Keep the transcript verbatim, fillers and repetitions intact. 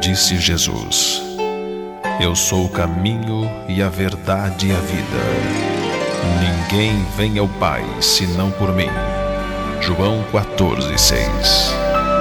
Disse Jesus: Eu sou o caminho e a verdade e a vida. Ninguém vem ao Pai senão por mim. João quatorze, seis.